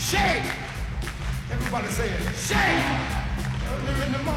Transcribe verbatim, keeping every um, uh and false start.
Shake! Everybody say it. Shake! Early in the morning.